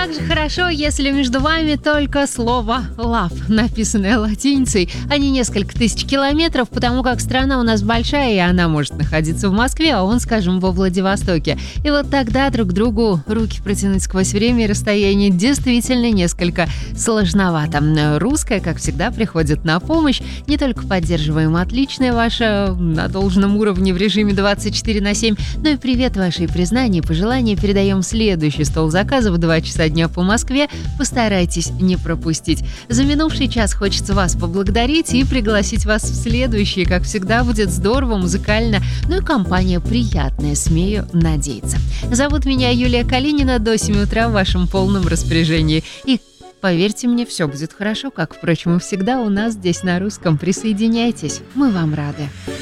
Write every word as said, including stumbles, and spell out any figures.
Как же хорошо, если между вами только слово «love», написанное латиницей, а не несколько тысяч километров, потому как страна у нас большая, и она может находиться в Москве, а он, скажем, во Владивостоке. И вот тогда друг другу руки протянуть сквозь время и расстояние действительно несколько сложновато. Русская, как всегда, приходит на помощь. Не только поддерживаем отличное ваше на должном уровне в режиме двадцать четыре на семь, но и привет ваши признания и пожелания передаем в следующий стол заказов в два часа дня по Москве. Постарайтесь не пропустить. За минувший час хочется вас поблагодарить и пригласить вас в следующий. Как всегда, будет здорово, музыкально, ну и компания приятная, смею надеяться. Зовут меня Юлия Калинина. До семи утра в вашем полном распоряжении. И поверьте мне, все будет хорошо, как, впрочем, и всегда у нас здесь на русском. Присоединяйтесь, мы вам рады.